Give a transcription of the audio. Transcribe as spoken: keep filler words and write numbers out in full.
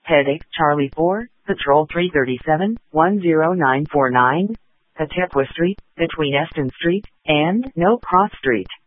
Headache Charlie four, Patrol three thirty-seven, one zero nine four nine, Katepwa Street, between Eston Street and No Cross Street.